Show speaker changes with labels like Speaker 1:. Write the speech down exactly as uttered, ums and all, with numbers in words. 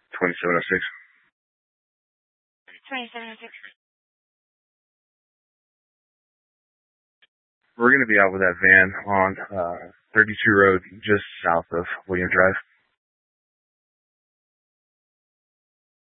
Speaker 1: twenty-seven oh six.
Speaker 2: twenty-seven oh six.
Speaker 1: We're going to be out with that van on uh, thirty-two Road, just south of William Drive.